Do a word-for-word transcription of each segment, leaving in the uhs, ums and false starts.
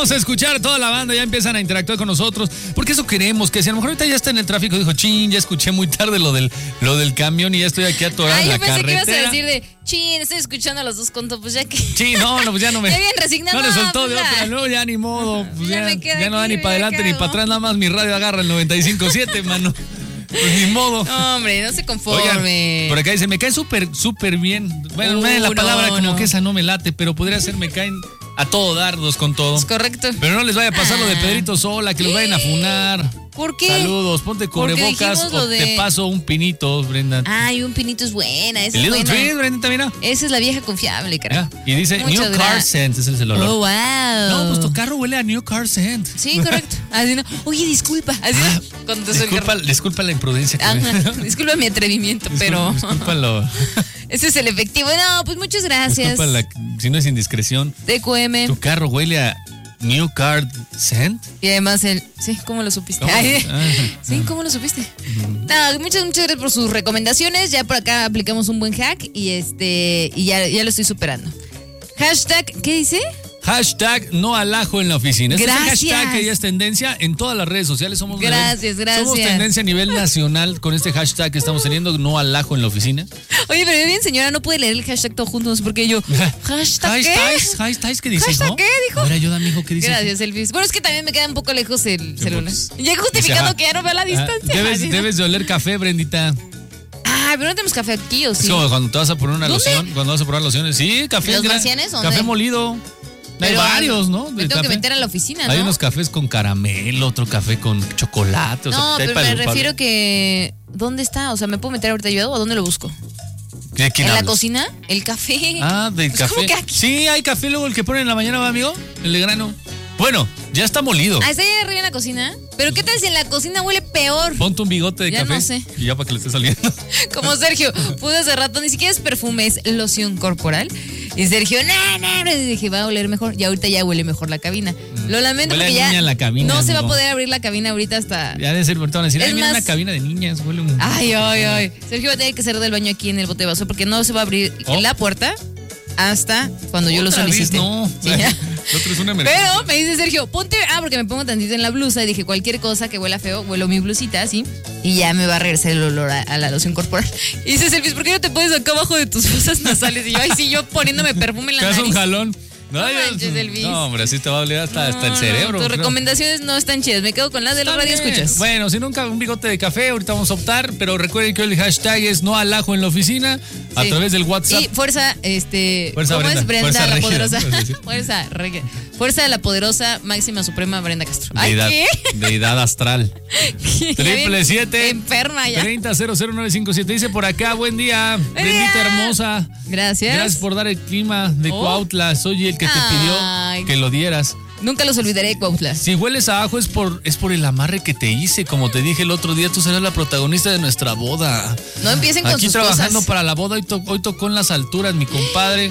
vamos a escuchar toda la banda, ya empiezan a interactuar con nosotros, porque eso queremos, que si a lo mejor ahorita ya está en el tráfico, dijo, chin, ya escuché muy tarde lo del, lo del camión y ya estoy aquí atorado en la carretera. Ah, yo pensé que ibas a decir de, chin, estoy escuchando a los dos contos, pues ya que... Sí, no, no, pues ya no me... Ya bien resignado. No le soltó pues de ya. otra, no, ya ni modo, pues Ya ya, me quedo ya no da aquí, ni para ya adelante ni cago. para atrás, nada más mi radio agarra el noventa y cinco punto siete, mano. Pues ni modo. No, hombre, no se conforme. Oigan, por acá dice, me cae súper, súper bien. Bueno, Uh, la palabra no, como no. que esa no me late, pero podría ser me caen a todo dardos con todo. Es correcto. Pero no les vaya a pasar lo de Ah. Pedrito Sola, que los vayan a funar. ¿Por qué? Saludos, ponte Porque cubrebocas dijimos lo o de- te paso un pinito, Brenda. Ay, un pinito es buena, esa El es Little buena. Trees, Brenda, mira. Esa es la vieja confiable, carajo. Ya. Y dice Muchas New Car gracias. Scent, ese es el olor. Oh, wow. No, pues tu carro huele a New Car Scent. Sí, correcto. Así no. Oye, disculpa. Así Ah, no. Cuando te suena el disculpa, carro. disculpa la imprudencia que me- Ajá, disculpa mi atrevimiento, pero Discúlpalo. ese es el efectivo. No, pues muchas gracias. Disculpa la- si no es indiscreción. D Q M. Tu carro huele a New Car Scent. Y además el... Sí, ¿cómo lo supiste? ¿Cómo? Ay, Ah. sí, ¿cómo lo supiste? No, muchas, muchas gracias por sus recomendaciones. Ya por acá aplicamos un buen hack y este y ya, ya lo estoy superando. Hashtag, ¿qué dice? Hashtag no al ajo en la oficina. Este Gracias. es el hashtag que ya es tendencia en todas las redes sociales. Somos Gracias, gracias. Somos tendencia a nivel nacional con este hashtag que estamos teniendo, no al ajo en la oficina. Oye, pero bien, señora, no puede leer el hashtag todo juntos porque yo. ¿Hashtag qué? Hashtags, hashtags, ¿qué dices, ¿Hashtag no? qué dijo? A ver, ayúdame, hijo, ¿qué dices? Gracias, Elvis. Bueno, es que también me queda un poco lejos el celular. pues, Ya he justificado dice, que ya no veo la ah, distancia. Debes, Así, ¿no? debes de oler café, Brendita. Ah, pero no tenemos café aquí, ¿o sí? Es como cuando te vas a poner una ¿Dónde? loción, cuando vas a probar lociones. Sí, café. ¿Los gra- marcianes, dónde? Café molido. Hay Pero varios, ¿no? Me De tengo que café. meter a la oficina, ¿no? Hay unos cafés con caramelo, otro café con chocolate. O sea, No, hay pero para- me para- refiero que... ¿Dónde está? O sea, ¿me puedo meter ahorita yo o dónde lo busco? ¿De quién ¿En la hablas? cocina? ¿El café? Ah, del Pues, café. ¿cómo que aquí? Sí, hay café luego el que ponen en la mañana, ¿va, amigo? El de grano. Bueno, ya está molido. Ah, ¿está ahí arriba en la cocina? ¿Pero qué tal si en la cocina huele peor? Ponte un bigote de Ya café no sé. y ya para que le esté saliendo. Como Sergio, pude hace rato, ni siquiera es perfume, es loción corporal. Y Sergio, no, no, y dije, va a oler mejor. Y ahorita ya huele mejor la cabina. Lo lamento Huele a porque ya niña la cabina, no se va a amigo. poder abrir la cabina ahorita hasta... Ya debe ser, ahorita van a decir, Es ay, mira más- una cabina de niñas, huele un... Ay, ay, ay. Sergio va a tener que hacer del baño aquí en el bote de vaso porque no se va a abrir Oh. la puerta hasta cuando yo lo Otra vez, solicite. no. Sí, ya. Lo otro es una emergencia. Pero me dice Sergio, ponte, ah, porque me pongo tantito en la blusa y dije, cualquier cosa que huela feo, huelo mi blusita así y ya me va a regresar el olor a, a la loción corporal. Y dice Sergio, ¿por qué no te pones acá abajo de tus fosas nasales? Y yo, ay, sí, yo poniéndome perfume en la Te das un nariz. jalón. No Ay, manches, Elvis. no, hombre, así te va a oler hasta, hasta el No, cerebro. no, tus creo. recomendaciones no están chidas. Me quedo con las de los Está bien. radioescuchas. Bueno, si nunca un bigote de café, ahorita vamos a optar, pero recuerden que hoy el hashtag es no al ajo en la oficina, a Sí. través del WhatsApp. Y fuerza, este. Fuerza ¿Cómo Brenda, es Brenda fuerza la Regida, poderosa? vas a decir. Fuerza, regia. Fuerza de la poderosa máxima suprema Brenda Castro. Ay, Deidad, ¿qué? deidad astral. Ya Triple bien siete. Enferma ya. treinta cero cero nueve cinco siete. Dice por acá, buen día, Buen Brendita día. hermosa. Gracias. Gracias por dar el clima de Oh. Cuautla. Soy el que te Ay. pidió que lo dieras. Nunca los olvidaré, Cuautla. Si hueles a ajo es por, es por el amarre que te hice. Como te dije el otro día, tú serás la protagonista de nuestra boda. No empiecen con Aquí sus trabajando cosas. para la boda, hoy, to- hoy tocó en las alturas, mi compadre.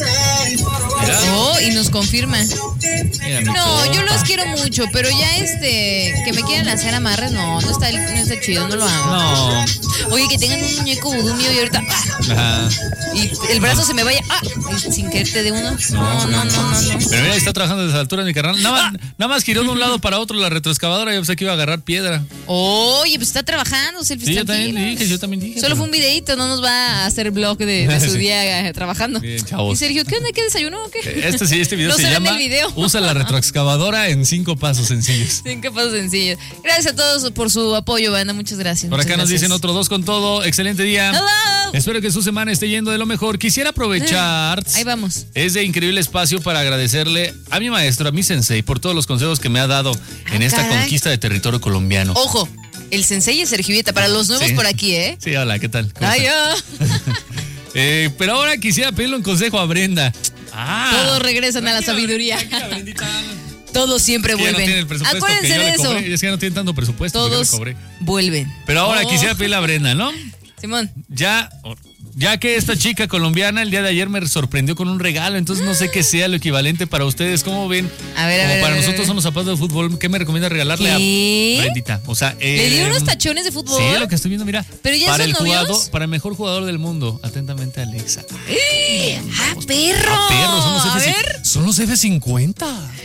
Mira, Oh, y nos confirma. mira, mi No, yo compa. los quiero mucho, pero ya este, que me quieran hacer amarres, no, no está, no está chido, no lo hago. No. Oye, que tengan un muñeco vudú mío y ahorita, ¡ah! Ajá. y el brazo se me vaya, ¡ah! y sin quererte de uno. No, no, no, no, no. Pero mira, está trabajando desde la altura de mi carnal. Nada más, nada más giró de un lado para otro la retroexcavadora. Yo pensé que iba a agarrar piedra. Oye, pues está trabajando, Selfie, Sí, yo tranquilos. también dije, yo también dije. Solo pero- fue un videíto, no nos va a hacer blog de, de su Sí. día eh, trabajando. Bien, chavos. Y Sergio, ¿qué onda? ¿Qué desayunó o qué? Este sí, este video No se se ve en llama el video. Usa la retroexcavadora en cinco pasos sencillos. Cinco pasos sencillos. Gracias a todos por su apoyo, banda. Muchas gracias. Por muchas acá nos gracias. dicen otro dos con todo. Excelente día. Hello. Espero que su semana esté yendo de lo mejor. Quisiera aprovechar Ahí vamos. este increíble espacio para agradecerle a mi maestro, a mi sensei, por todos los consejos que me ha dado en Ah, esta caray. conquista de territorio colombiano. Ojo, el sensei es Sergio Vieta, para los nuevos Sí. por aquí, ¿eh? Sí, hola, ¿qué tal? ¿Cómo Ay, estás? oh. Eh, pero ahora quisiera pedirle un consejo a Brenda. Ah, Todos regresan a la tranquila, sabiduría. tranquila, Brendita. Todos siempre Es que ya no vuelven. tiene el presupuesto que Acuérdense yo de le eso. cobré. Es que ya no tiene tanto presupuesto que yo Todos le cobré. vuelven. Pero ahora Oh. quisiera pedirle a Brenda, ¿no? Simón. Ya, ya que esta chica colombiana el día de ayer me sorprendió con un regalo, entonces no sé qué sea lo equivalente para ustedes. ¿Cómo ven? A ver, a Como ver, para a ver, nosotros a ver. son los zapatos de fútbol. ¿Qué me recomienda regalarle ¿Qué? a Brendita? O sea, Le dio eh, unos tachones de fútbol. Sí, lo que estoy viendo, mira. ¿Pero ya para son el novios? jugador, para el mejor jugador del mundo. Atentamente, Alexa. ¡Ah, perro! Ah, perro, son los A F ver. Son los F cincuenta.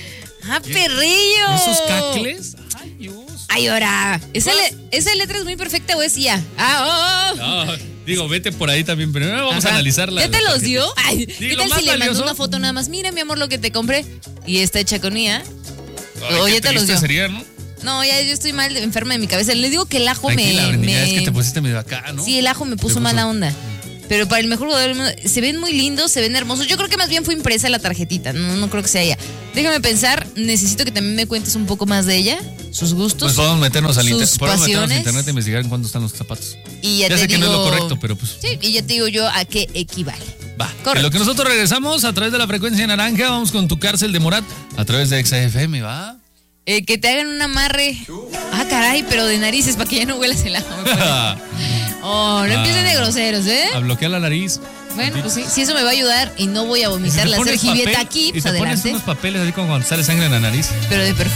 ¡Ah, perrillo! ¿Esos cacles? Ay, Dios. Ay, ahora. ¿Esa, le, ¿Esa letra es muy perfecta o es ya? Ah, oh, oh. No, digo, vete por ahí también, pero no vamos Ajá. a analizarla. ¿Ya te los dio? Ay, Digo, ¿qué tal si le mandó una foto nada más? Mira, mi amor, lo que te compré. Y está hecha con I A. Ay, o ya te los dio. Sería, ¿no? No, ya yo estoy mal, enferma de mi cabeza. Le digo que el ajo Tranquila, me, Brendita, me... es que te pusiste medio acá, ¿no? Sí, el ajo me puso, puso mala onda. Pero para el mejor jugador del mundo, se ven muy lindos, se ven hermosos. Yo creo que más bien fue impresa la tarjetita, no, no creo que sea ella. Déjame pensar, necesito que también me cuentes un poco más de ella, sus gustos, pues podemos meternos al sus inter- podemos meternos a pasiones. internet e investigar en cuánto están los zapatos. Y ya, ya te sé digo, que no es lo correcto, pero pues... Sí, y ya te digo yo a qué equivale. Va, en lo que nosotros regresamos a través de la frecuencia naranja, vamos con Tu Cárcel de Morat a través de Exa F M, ¿va? Eh, que te hagan un amarre. Ah, caray, pero de narices para que ya no huelas el ajo. Oh, no ah, empiecen de groseros, ¿eh? A bloquear la nariz. Bueno, pues sí, si eso me va a ayudar y no voy a vomitar si la servilleta aquí, pues y te adelante. Pones unos papeles así como cuando sale sangre en la nariz. Pero de perfume.